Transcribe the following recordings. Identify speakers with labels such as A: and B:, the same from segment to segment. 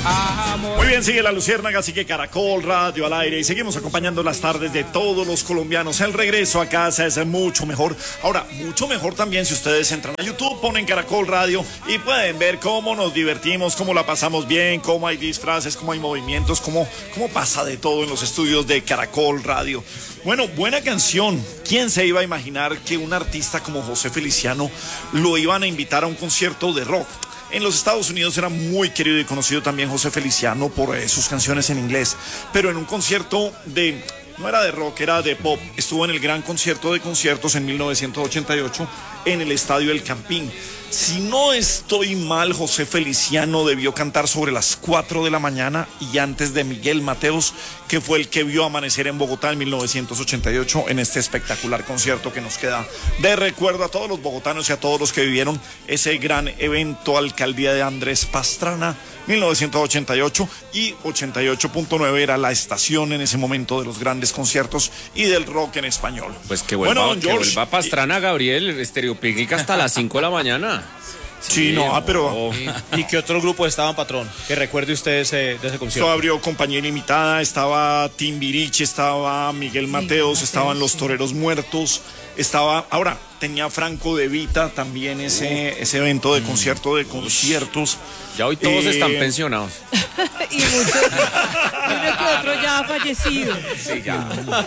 A: Muy bien, sigue la Luciérnaga, sigue Caracol Radio al aire y seguimos acompañando las tardes de todos los colombianos. El regreso a casa es mucho mejor. Ahora, mucho mejor también si ustedes entran a YouTube, ponen Caracol Radio y pueden ver cómo nos divertimos, cómo la pasamos bien, cómo hay disfraces, cómo hay movimientos, cómo pasa de todo en los estudios de Caracol Radio. Bueno, buena canción. ¿Quién se iba a imaginar que un artista como José Feliciano lo iban a invitar a un concierto de rock? En los Estados Unidos era muy querido y conocido también José Feliciano por sus canciones en inglés, pero en un concierto no era de rock, era de pop. Estuvo en el gran concierto de conciertos en 1988 en el Estadio El Campín. Si no estoy mal, José Feliciano debió cantar sobre las 4 de la mañana y antes de Miguel Mateos, que fue el que vio amanecer en Bogotá en 1988 en este espectacular concierto que nos queda de recuerdo a todos los bogotanos y a todos los que vivieron ese gran evento. Alcaldía de Andrés Pastrana, 1988, y 88.9 era la estación en ese momento de los grandes conciertos y del rock en español.
B: Pues que vuelva, que vuelva Pastrana, Gabriel, Estéreo Picnic hasta las 5 de la mañana.
A: Sí, no, pero...
C: ¿Y qué otro grupo estaban, patrón? Que recuerde usted de ese concierto.
A: Esto abrió Compañía Ilimitada, estaba Timbiriche, estaba Miguel Mateos, estaban Los Toreros Muertos, ahora tenía Franco De Vita también ese evento de concierto de conciertos.
B: Ya hoy todos están pensionados.
D: Y muchos, uno que otro ya ha fallecido.
B: Sí, ya.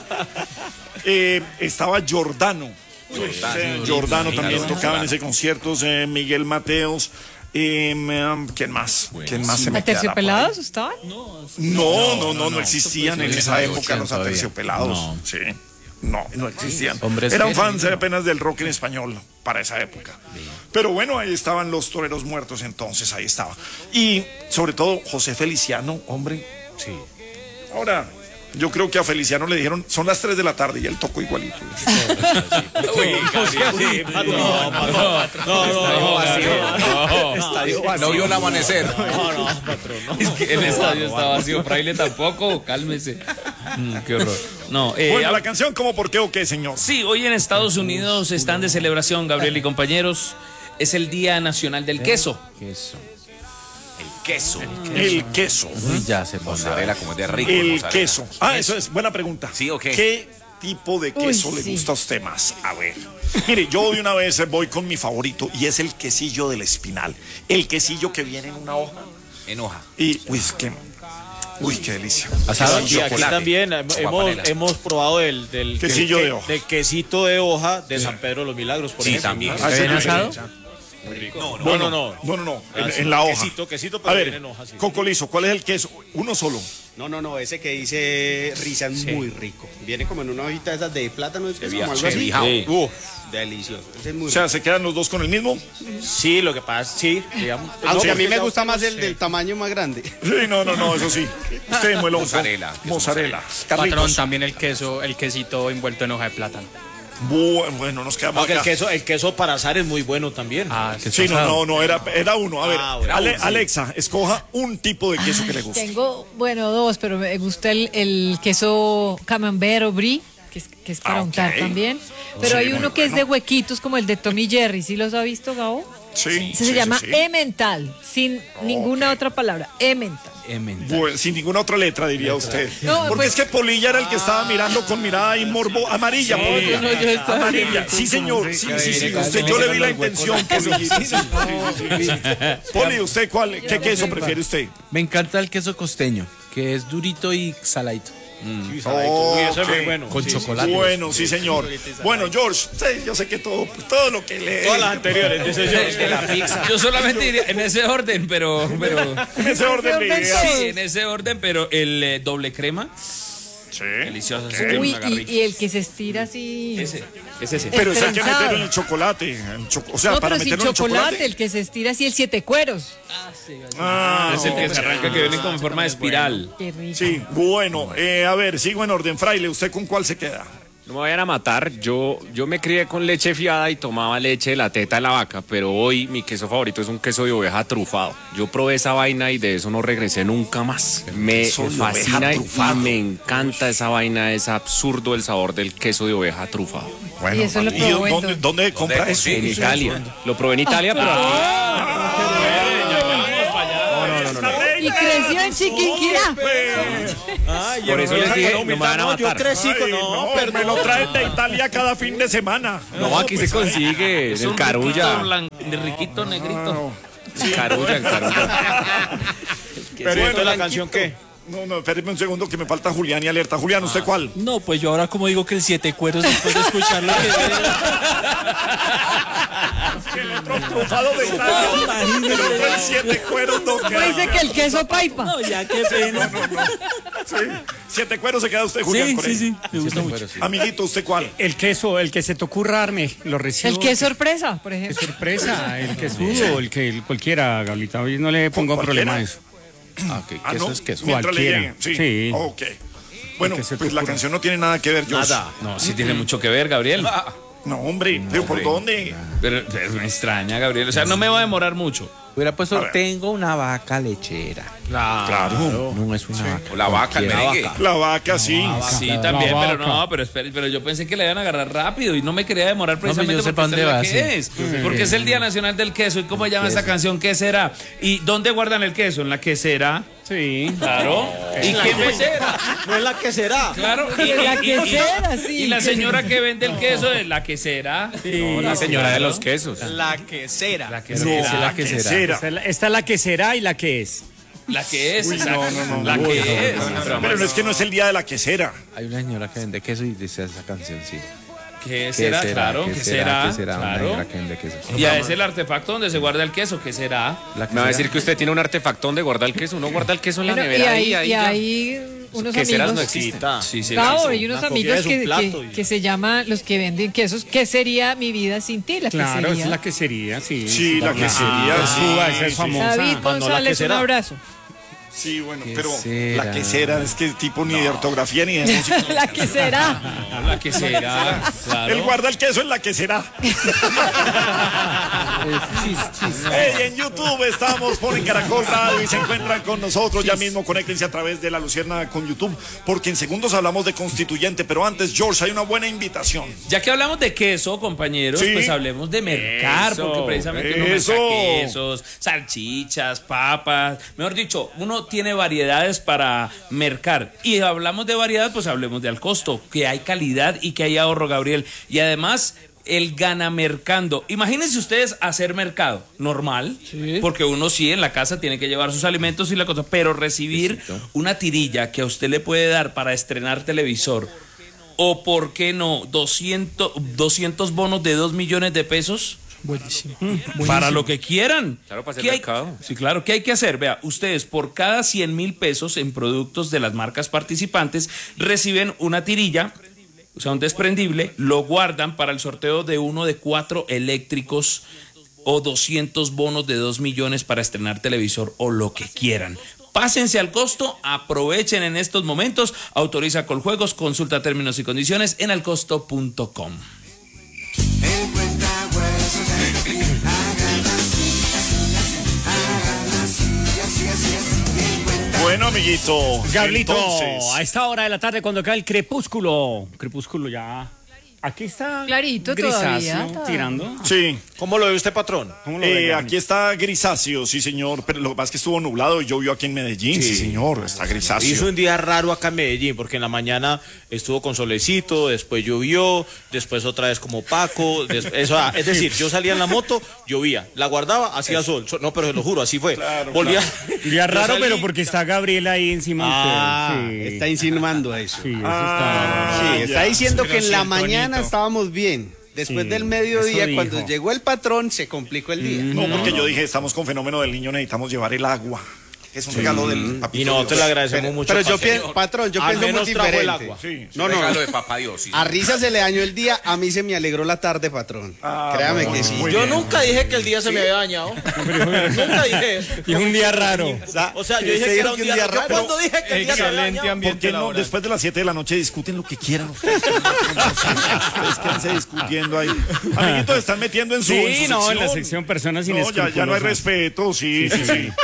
A: Estaba Giordano también tocaba en ese concierto, Miguel Mateos. ¿Quién más? ¿Quién más se me queda?
D: ¿Aterciopelados estaban?
A: No existían en esa época los Aterciopelados. No. Sí. No existían. Eran fans apenas del rock en español para esa época. Pero bueno, ahí estaban Los Toreros Muertos, entonces ahí estaba. Y sobre todo José Feliciano, hombre.
C: Sí.
A: Ahora, yo creo que a Feliciano le dijeron, son las 3 de la tarde y él tocó igualito.
B: No vio el amanecer.
C: No, patrón.
B: Es que el estadio está vacío, Fraile tampoco, cálmese. Qué horror. No,
A: bueno, la canción, ¿cómo, por qué o qué, señor?
E: Sí, hoy en Estados Unidos están de celebración, Gabriel y compañeros. Es el Día Nacional del Queso.
A: El queso.
B: Uy, ya se mozzarella como es de rico.
A: El queso. Eso es buena pregunta.
B: Sí, ok.
A: ¿Qué tipo de queso le gusta a usted más? A ver. Mire, yo de una vez voy con mi favorito y es el quesillo del Espinal. El quesillo que viene en una hoja.
B: En hoja.
A: Y, uy, qué delicia.
C: Y aquí también hemos probado del
A: quesillo de hoja.
C: Del quesito de hoja de San Pedro de los Milagros, por ejemplo.
B: También.
D: ¿Ven asado?
C: Muy rico.
A: No. En la hoja.
C: Quesito,
A: a
C: pero
A: ver,
C: viene en hoja. Sí.
A: Cocolizo, ¿cuál es el queso? Uno solo.
F: No, ese que dice Risa es muy rico. Viene como en una hojita de esas de plátano, es como algo así.
C: Sí.
F: Delicioso. Ese es muy
A: O sea, ¿se quedan los dos con el mismo?
C: Sí, lo que pasa, sí, digamos.
F: Aunque a mí me gusta más el del tamaño más grande.
A: Sí, no, eso sí. Usted, muelón. Mozzarella.
G: Patrón, también el quesito envuelto en hoja de plátano.
A: Bueno, nos quedamos
C: Aunque
A: acá.
C: el queso para asar es muy bueno también.
A: Sí, no, era uno. A ver, Alexa, escoja un tipo de queso que le guste.
D: Tengo, dos, pero me gusta el queso camembert o brie, que es para untar también. Pero hay uno que es de huequitos, como el de Tommy Jerry. ¿Sí los ha visto, Gabo?
A: Sí.
D: Se llama Emmental, sin ninguna otra palabra. Emmental.
A: Bueno, sin ninguna otra letra, diría usted.
D: No,
A: porque es que Polilla era el que estaba mirando con mirada y morbo amarilla. Amarilla. Sí, señor. Sí. Usted, yo le vi la intención. Poli, ¿usted qué queso prefiere usted?
G: Me encanta el queso costeño, que es durito y saladito.
C: Eso es muy bueno.
G: Con chocolate.
A: Bueno, sí, señor. Bueno, George, yo sé que todo lo que lee.
C: Todas las anteriores, dice George.
E: De la pizza. Yo solamente diría en ese orden, pero
A: En ese orden de ideas.
E: sí, en ese orden, pero el doble crema.
A: Sí.
E: Delicioso.
D: Uy, y el que se estira así.
E: Ese.
A: Pero eso hay que
D: trenzado.
A: meterlo en el chocolate. O sea,
D: No,
A: para
D: pero sin
A: meterlo en el
D: chocolate, el que se estira así, el 7 cueros.
E: Es el que se arranca, que viene con forma de espiral.
D: Qué rico.
A: Sí, bueno, a ver, sigo en orden. Fraile, ¿usted con cuál se queda?
B: No me vayan a matar, yo me crié con leche fiada y tomaba leche de la teta de la vaca, pero hoy mi queso favorito es un queso de oveja trufado. Yo probé esa vaina y de eso no regresé nunca más. Me fascina y me encanta esa vaina, es absurdo el sabor del queso de oveja trufado.
A: Bueno,
D: Y eso lo probó entonces.
A: ¿dónde compra eso?
B: En Italia. Lo probé en Italia, pero aquí...
D: ¿Y creció en Chiquinquirá.
B: Por eso les dije, no me van a
C: Yo
B: matar.
C: crecico,
A: Ay,
C: no,
A: me
C: perdón.
A: lo traen de Italia cada fin de semana.
B: No, aquí se consigue,
E: Es
B: el
E: un
B: carulla.
E: riquito negrito.
B: El carulla, el carulla.
C: Pero la canción qué?
A: No, espéreme un segundo que me falta Julián y Alerta. Julián, ¿usted cuál?
G: No, pues yo ahora como digo que el siete cueros después de escucharlo.
A: El otro trufado de Italia. El otro el 7 cueros no
D: ¿Cómo
A: queda.
D: dice que el queso paipa?
G: No, ya qué pena.
A: Sí. 7 cueros se queda usted, Julián.
G: Sí,
A: con
G: sí,
A: él.
G: sí, me gusta mucho.
A: Amiguito, ¿usted cuál?
H: El queso, el que se te ocurra darme, lo recibo.
D: El que sorpresa, por
H: Qué
D: ejemplo.
H: sorpresa, el quesudo, cualquiera, Gablita. Hoy no le pongo
A: ¿Cualquiera?
H: problema a eso.
G: Ok, queso es queso.
A: Mientras le
H: Cualquiera.
A: llegue. Sí.
H: Sí.
A: Ok. Bueno,
H: que se te
A: pues la
H: ocurra.
A: canción no tiene nada que ver, Josh.
C: Nada.
E: No, sí tiene mucho que ver, Gabriel.
A: No, hombre, ¿pero por dónde?
E: Pero me extraña, Gabriel. O sea, no me va a demorar mucho.
G: Hubiera puesto,
A: A ver.
G: tengo una vaca lechera.
A: Claro.
G: No es una vaca.
B: O la vaca, el
G: cualquiera.
B: merengue.
A: La vaca, sí.
E: Sí,
H: la
E: también,
H: vaca.
E: pero no, pero espere, pero yo pensé que le iban a agarrar rápido y no me quería demorar precisamente
G: yo sé
E: porque
G: pa' dónde
E: esa es la
G: va,
E: que
G: sí.
E: es. Porque es el Día Nacional del Queso. ¿Y cómo se llama esa canción? ¿Qué será? ¿Y dónde guardan el queso? ¿En la quesera?
H: Sí.
E: Claro. ¿Y qué mesera?
C: No es la que será.
E: Claro.
D: La quesera, sí.
E: Y la señora que vende el queso es la quesera.
B: No, la señora de los quesos.
C: La quesera.
E: La
A: No,
E: quesera.
A: la que será.
H: Esta es la que será y la que es.
E: La que es. exacto.
A: no.
E: La que es.
A: Pero no es que no es el día de la quesera.
G: Hay una señora que vende queso y dice esa canción, sí.
E: ¿Qué será? Claro. ¿Qué será?
G: ¿Qué será? Una
E: Claro.
G: señora que vende queso.
E: Ya es el artefacto donde se guarda el queso. ¿Qué será?
G: La que
B: Me va a
G: será.
B: decir que usted tiene un artefacto donde guarda el queso. Uno guarda el queso en la
D: Bueno,
B: nevera
D: y
B: ahí ya.
D: hay unos
B: Queseras
D: amigos.
B: no existen.
E: Sí, sí.
D: Claro, hay unos
C: Una
D: amigos
C: cogida de su plato
D: que se llaman los que venden quesos. ¿Qué sería mi vida sin ti? La
H: Claro, esa
D: quesería.
H: es la quesería, sí.
A: Sí, la quesería,
H: La
A: sí.
H: suba, esa es
A: sí.
H: famosa.
D: David
C: Cuando la
D: González, un
C: quesera.
D: abrazo.
A: Sí, bueno,
G: ¿Qué
A: pero
G: será?
A: la quesera es que tipo ni de ortografía ni de música.
D: La que será.
E: No, la que será. Claro.
A: Él guarda el queso en la quesera. Hey, en YouTube estamos, ponen Caracol Radio y se encuentran con nosotros. Ya mismo conéctense a través de La Lucierna con YouTube, porque en segundos hablamos de constituyente. Pero antes, George, hay una buena invitación.
E: Ya que hablamos de queso, compañeros,
A: Sí.
E: pues hablemos de mercar,
B: Eso,
E: porque precisamente uno
A: eso.
E: merca quesos, salchichas, papas, mejor dicho, uno tiene variedades para mercar. Y hablamos de variedad, pues hablemos de al costo, que hay calidad y que hay ahorro, Gabriel. Y además, el gana mercando. Imagínense ustedes hacer mercado normal, porque uno sí en la casa tiene que llevar sus alimentos y la cosa, pero recibir una tirilla que a usted le puede dar para estrenar televisor, o por qué no, 200 bonos de 2 millones de pesos.
G: Buenísimo.
E: Para lo que quieran.
B: Claro, para hacer
E: ¿Qué hay-
B: mercado.
E: Sí, claro. ¿Qué hay que hacer? Vea, ustedes por cada 100,000 pesos en productos de las marcas participantes reciben una tirilla, o sea, un desprendible, lo guardan para el sorteo de uno de 4 eléctricos o 200 bonos de 2 millones para estrenar televisor o lo que quieran. Pásense al costo, aprovechen en estos momentos, autoriza Coljuegos, consulta términos y condiciones en alcosto.com.
A: Bueno, amiguito.
H: Gablito,
A: entonces,
H: a esta hora de la tarde cuando cae el crepúsculo ya. Aquí está
D: Clarito
H: grisáceo,
D: todavía.
H: tirando.
A: Sí.
C: ¿Cómo lo ve usted, patrón?
H: ¿Cómo lo ve,
A: Aquí está grisáceo, sí, señor. Pero lo que pasa es que estuvo nublado y llovió aquí en Medellín. Sí, señor. Está grisáceo.
C: Hizo un día raro acá en Medellín, porque en la mañana estuvo con solecito, después llovió, después otra vez como opaco. Es decir, yo salía en la moto, llovía, la guardaba, hacía sol. No, pero se lo juro, así fue.
A: Claro,
C: Volvía.
H: Día
C: Yo
H: raro,
C: salí-
H: pero porque está Gabriela ahí encima de usted. Sí.
F: Está insinuando eso.
H: Sí, eso está.
F: Sí, está diciendo que en la
C: Pero
F: mañana
C: tonito.
F: estábamos bien. Después
H: Sí,
F: del mediodía,
H: eso
F: cuando
H: dijo.
F: llegó el patrón, se complicó el día.
A: No, porque yo dije, estamos con fenómeno del niño, necesitamos llevar el agua. Es un regalo del papito.
C: Y nosotros le agradecemos mucho.
F: Pero yo
C: patrón.
F: pienso, patrón, yo
C: Al
F: pienso muy
C: menos trajo el
F: diferente.
C: agua.
A: Sí.
F: No, no.
B: Regalo de papá Dios. Sí.
F: A Risa se le dañó el día, a mí se me alegró la tarde, patrón. Créame que sí.
A: muy
C: Yo
A: bien.
C: nunca dije que el día se me había dañado. Nunca dije eso.
H: Y es un día raro.
C: O sea, yo
F: Usted
C: dije que
F: dijo
C: era un día raro. Yo cuando dije que el día se había dañado.
A: ¿Por qué no después de las 7 de la noche discuten lo que quieran ustedes? Ustedes quédense discutiendo ahí. Amiguitos, están metiendo en su
H: Sí,
A: en su
H: no, en la
A: sección.
H: sección personas
A: No, ya no hay
H: inescrupulosas.
A: respeto, sí, sí, sí.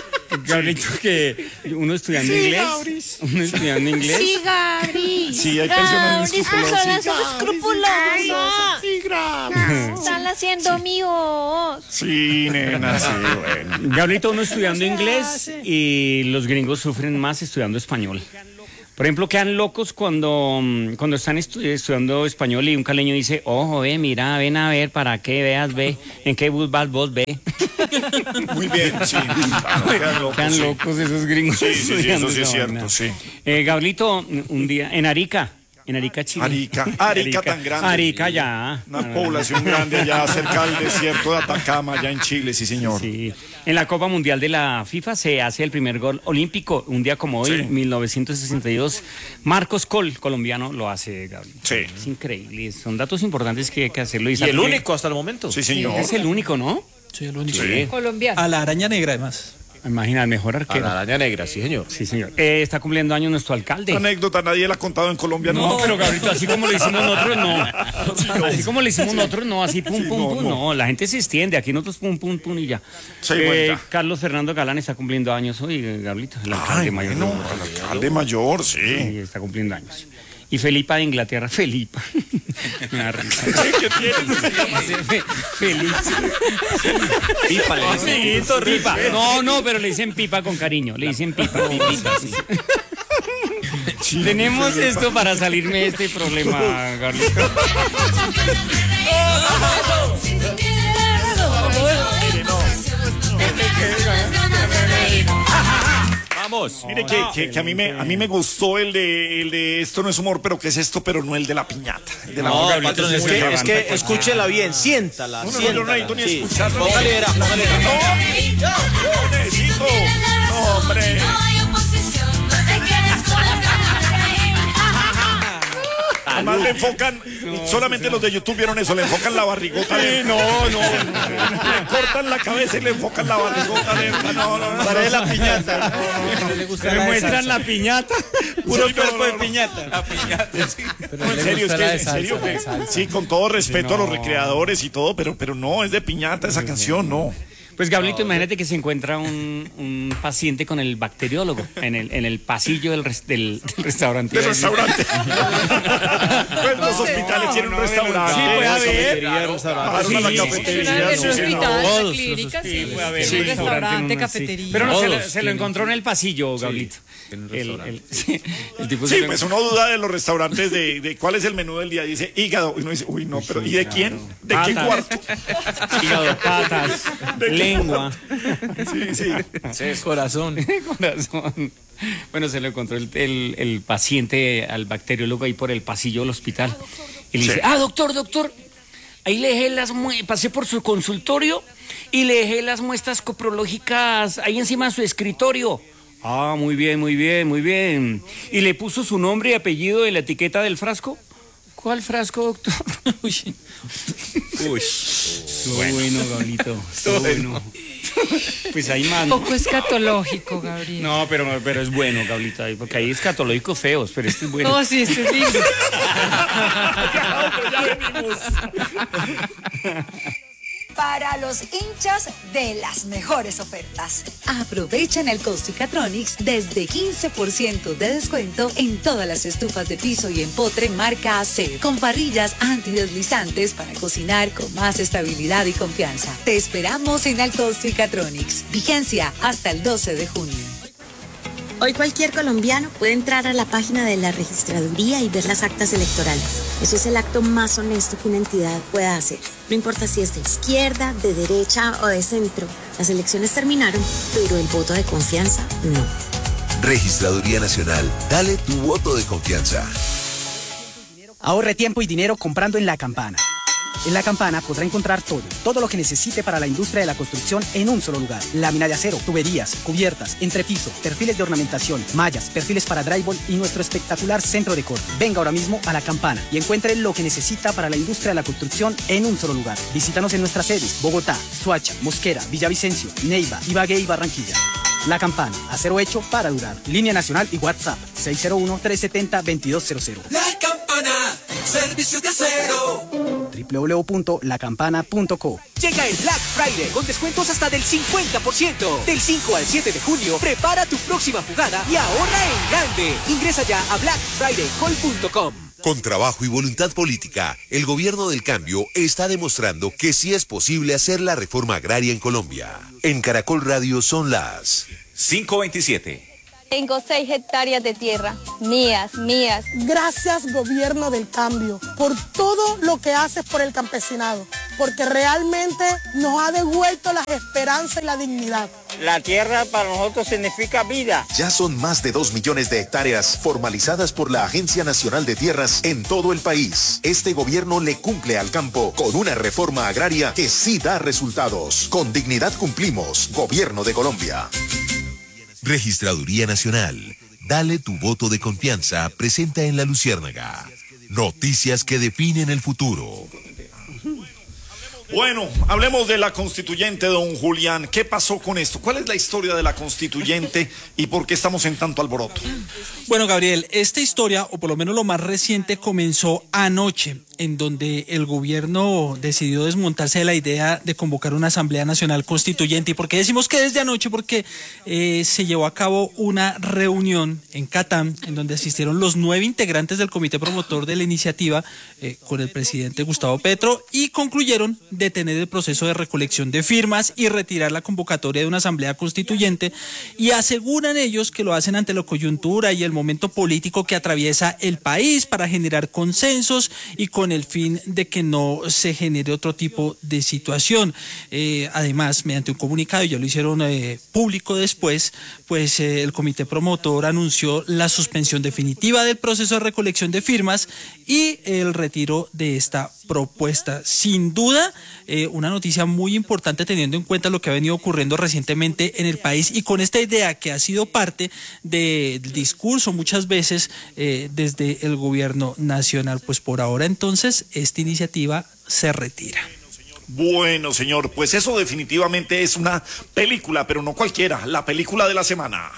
H: Gabrielito, que uno estudiando inglés. Uno estudiando inglés.
D: Sí, Gabri.
A: Sí, hay personas escrupulosas.
D: Son escrupulosos.
A: Sí, Gabri.
D: Están haciendo mi voz.
A: Sí, nena, sí, bueno.
H: Gabrielito, uno estudiando inglés y los gringos sufren más estudiando español. Por ejemplo, quedan locos cuando están estudiando español y un caleño dice, ojo, mira, ven a ver, para que veas, ve, en qué bus vas vos, ve.
A: Muy bien, sí. Claro,
H: Quedan locos esos gringos.
A: Sí,
H: estudiando
A: eso sí es
H: esa
A: cierto,
H: vaina.
A: sí.
H: Gabrielito, un día, en Arica, Chile.
A: Arica tan grande.
H: Arica ya.
A: Una población grande allá cerca del desierto de Atacama, allá en Chile, sí, señor.
H: Sí. En la Copa Mundial de la FIFA se hace el primer gol olímpico, un día como hoy,
A: Sí.
H: 1962. Marcos Col, colombiano, lo hace, Gabriel.
A: Sí.
H: Es increíble, son datos importantes que hay que hacerlo.
C: Y el único hasta el momento.
A: Sí, señor.
H: Es el único, ¿no?
I: Sí, el único.
A: Sí.
D: Colombiano.
I: A la araña negra, además.
H: Imagina, el mejor
C: A
H: arquero.
C: la araña negra, sí, señor.
H: Sí, señor. Está cumpliendo años nuestro alcalde.
A: Anécdota, nadie la ha contado en Colombia,
H: No,
A: ¿no?
H: pero Gabrielito, así como lo hicimos nosotros, no. Así como lo hicimos nosotros, no. Así pum,
A: Sí,
H: pum,
A: no,
H: pum,
A: no.
H: no. La gente se extiende. Aquí nosotros pum, pum, pum y ya.
A: Sí, bueno, ya.
H: Carlos Fernando Galán está cumpliendo años hoy, Gabrielito. El alcalde
A: Ay,
H: mayor.
A: bueno, el alcalde mayor, sí.
H: Sí, está cumpliendo años. Y Felipa de Inglaterra, Felipa. Me da risa.
A: ¿Qué tiene?
H: Felipa.
C: Pipa, le dicen.
H: Pipa. No, pero le dicen pipa con cariño. Le dicen pipa. Pipita, sí. Tenemos esto para salirme de este problema, Carlito.
C: Vamos.
A: Mire que a mí me gustó el de esto no es humor, pero ¿qué es esto? Pero no el de la piñata. El de la
C: No,
A: piñata.
C: patrón, es que escúchela bien, siéntala,
A: No,
C: siéntala.
A: yo no necesito ni
C: Sí.
A: escucharlo.
C: Póngale vera, póngale vera.
A: No necesito. No, hombre. Además le enfocan, solamente los de YouTube vieron eso, le enfocan la barrigota. Le cortan la cabeza y le enfocan la barrigota. No.
C: Parece la piñata.
H: Me muestran la piñata.
C: Puro
A: Sí,
C: cuerpo de
A: no.
C: piñata.
A: No, en serio, es que en serio, sí, con todo respeto a los recreadores y todo, pero no, es de piñata esa canción, no.
H: Pues Gabrielito, imagínate que se encuentra un paciente con el bacteriólogo en el pasillo del restaurante.
A: Del restaurante. Pues los hospitales tienen un restaurante.
H: Sí, puede haber.
A: Bajaron a la
H: Sí,
A: cafetería.
D: En
A: sí,
D: un
A: sí,
D: hospital,
A: no.
D: en clínica, sí.
H: puede haber
D: Sí,
H: un
D: restaurante,
H: en una-
D: cafetería.
H: Pero no,
C: Todos
H: se lo encontró en el pasillo, Gabrielito. El tipo se
A: Sí,
H: lo
A: pues uno duda de los restaurantes de cuál es el menú del día. Dice hígado. Y uno dice, uy, no, pero ¿y de quién? ¿De qué
H: Patas.
A: cuarto?
H: hígado, patas, lengua,
A: Sí.
I: Corazón.
H: corazón. Bueno, se lo encontró el paciente al bacteriólogo ahí por el pasillo del hospital. Y le dice, doctor, ahí le dejé pasé por su consultorio y le dejé las muestras coprológicas ahí encima de su escritorio. Ah, muy bien. ¿Y le puso su nombre y apellido en la etiqueta del frasco? ¿Cuál frasco, doctor? Uy. Bueno, Gabrielito. Bueno. Pues ahí más.
D: Poco escatológico, Gabriel.
H: No, pero es bueno, Gabrielito, porque hay escatológicos feos, pero este es bueno.
D: No, sí, este es lindo.
J: Para los hinchas de las mejores ofertas. Aprovechen el Costicatronics desde 15% de descuento en todas las estufas de piso y empotre marca AC, con parrillas antideslizantes para cocinar con más estabilidad y confianza. Te esperamos en el Costicatronics. Vigencia hasta el 12 de junio.
K: Hoy cualquier colombiano puede entrar a la página de la registraduría y ver las actas electorales. Eso es el acto más honesto que una entidad pueda hacer. No importa si es de izquierda, de derecha o de centro. Las elecciones terminaron, pero el voto de confianza no.
L: Registraduría Nacional. Dale tu voto de confianza.
M: Ahorre tiempo y dinero comprando en La Campana. En La Campana podrá encontrar todo lo que necesite para la industria de la construcción en un solo lugar. Lámina de acero, tuberías, cubiertas, entrepiso, perfiles de ornamentación, mallas, perfiles para drywall y nuestro espectacular centro de corte. Venga ahora mismo a La Campana y encuentre lo que necesita para la industria de la construcción en un solo lugar. Visítanos en nuestras sedes: Bogotá, Soacha, Mosquera, Villavicencio, Neiva, Ibagué y Barranquilla. La Campana, acero hecho para durar. Línea nacional y WhatsApp 601-370-2200.
N: La Campana, Servicio de acero.
M: www.lacampana.co.
O: Llega el Black Friday con descuentos hasta del 50%. Del 5 al 7 de junio, prepara tu próxima jugada y ahorra en grande. Ingresa ya a blackfridaycall.com.
L: Con trabajo y voluntad política, el gobierno del cambio está demostrando que sí es posible hacer la reforma agraria en Colombia. En Caracol Radio son las
P: 5:27.
Q: Tengo 6 hectáreas de tierra, mías.
R: Gracias, gobierno del cambio, por todo lo que haces por el campesinado, porque realmente nos ha devuelto la esperanza y la dignidad.
S: La tierra para nosotros significa vida.
T: Ya son más de 2 millones de hectáreas formalizadas por la Agencia Nacional de Tierras en todo el país. Este gobierno le cumple al campo con una reforma agraria que sí da resultados. Con dignidad cumplimos, Gobierno de Colombia.
L: Registraduría Nacional. Dale tu voto de confianza. Presenta en La Luciérnaga. Noticias que definen el futuro.
A: Bueno, hablemos de la constituyente, don Julián. ¿Qué pasó con esto? ¿Cuál es la historia de la constituyente y por qué estamos en tanto alboroto?
I: Bueno, Gabriel, esta historia, o por lo menos lo más reciente, comenzó anoche, en donde el gobierno decidió desmontarse de la idea de convocar una Asamblea Nacional Constituyente. ¿Y por qué decimos que desde anoche? Porque se llevó a cabo una reunión en Catam, en donde asistieron los 9 integrantes del comité promotor de la iniciativa, con el presidente Gustavo Petro, y concluyeron detener el proceso de recolección de firmas y retirar la convocatoria de una Asamblea Constituyente, y aseguran ellos que lo hacen ante la coyuntura y el momento político que atraviesa el país para generar consensos y con el fin de que no se genere otro tipo de situación. Además, mediante un comunicado, y ya lo hicieron público después, pues el comité promotor anunció la suspensión definitiva del proceso de recolección de firmas y el retiro de esta propuesta. Sin duda, una noticia muy importante teniendo en cuenta lo que ha venido ocurriendo recientemente en el país, y con esta idea que ha sido parte del discurso muchas veces desde el gobierno nacional. Pues por ahora entonces esta iniciativa se retira.
A: Bueno, señor, pues eso definitivamente es una película, pero no cualquiera, la película de la semana.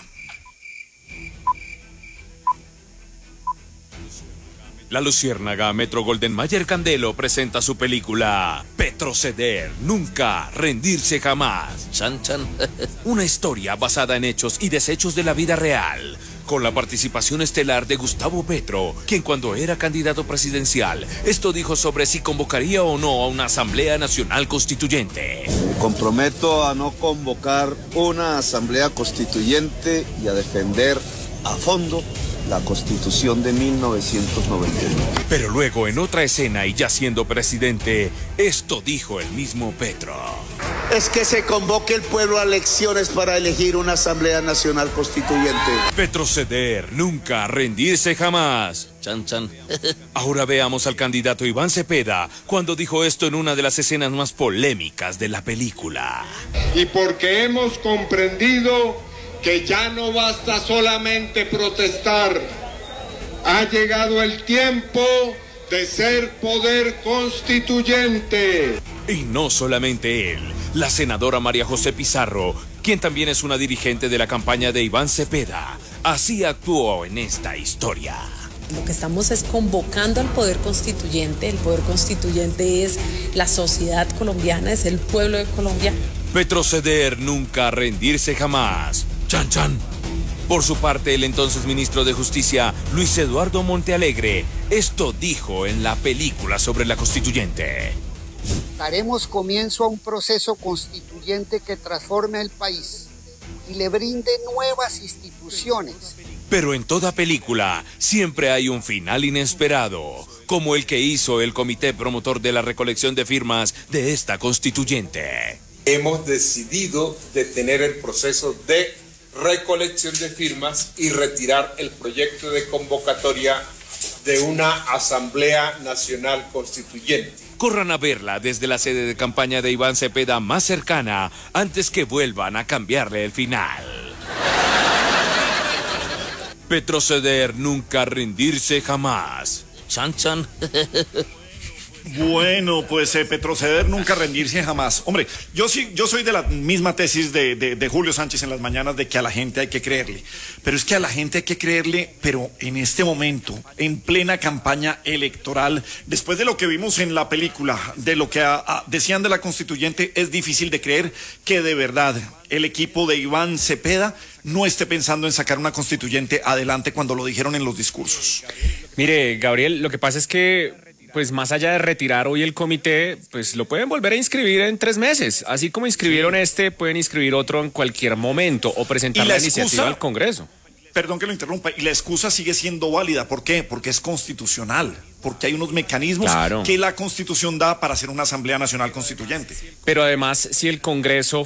P: La Luciérnaga Metro Golden Mayer Candelo presenta su película Petroceder, nunca rendirse jamás. Chan chan. Una historia basada en hechos y desechos de la vida real, con la participación estelar de Gustavo Petro, quien cuando era candidato presidencial, esto dijo sobre si convocaría o no a una Asamblea Nacional Constituyente.
U: Me comprometo a no convocar una Asamblea Constituyente y a defender a fondo la Constitución de 1991.
P: Pero luego, en otra escena y ya siendo presidente, esto dijo el mismo Petro.
U: Es que se convoque el pueblo a elecciones para elegir una Asamblea Nacional Constituyente.
P: Petroceder, nunca rendirse jamás. Chan chan. Ahora veamos al candidato Iván Cepeda cuando dijo esto en una de las escenas más polémicas de la película.
V: Y porque hemos comprendido que ya no basta solamente protestar, ha llegado el tiempo de ser poder constituyente.
P: Y no solamente él, la senadora María José Pizarro, quien también es una dirigente de la campaña de Iván Cepeda, así actuó en esta historia.
W: Lo que estamos es convocando al poder constituyente. El poder constituyente es la sociedad colombiana, es el pueblo de Colombia.
P: Petroceder, nunca rendirse jamás. Chan chan. Por su parte, el entonces ministro de Justicia, Luis Eduardo Montealegre, esto dijo en la película sobre la constituyente.
X: Daremos comienzo a un proceso constituyente que transforme el país y le brinde nuevas instituciones.
P: Pero en toda película siempre hay un final inesperado, como el que hizo el comité promotor de la recolección de firmas de esta constituyente.
Y: Hemos decidido detener el proceso de recolección de firmas y retirar el proyecto de convocatoria de una Asamblea Nacional Constituyente.
P: Corran a verla desde la sede de campaña de Iván Cepeda más cercana antes que vuelvan a cambiarle el final. Petroceder, nunca rendirse jamás. Chan chan.
A: Bueno, pues retroceder, nunca rendirse jamás. Hombre, yo soy de la misma tesis de Julio Sánchez en las mañanas, de que a la gente hay que creerle. Pero es que a la gente hay que creerle, pero en este momento, en plena campaña electoral, después de lo que vimos en la película, de lo que decían de la constituyente, es difícil de creer que de verdad el equipo de Iván Cepeda no esté pensando en sacar una constituyente adelante cuando lo dijeron en los discursos.
B: Mire, Gabriel, lo que pasa es que, pues más allá de retirar hoy el comité, pues lo pueden volver a inscribir en 3 meses. Así como inscribieron pueden inscribir otro en cualquier momento o presentar la iniciativa al Congreso.
A: Perdón que lo interrumpa, y la excusa sigue siendo válida. ¿Por qué? Porque es constitucional, porque hay unos mecanismos que la Constitución da para hacer una Asamblea Nacional Constituyente.
B: Pero además, si el Congreso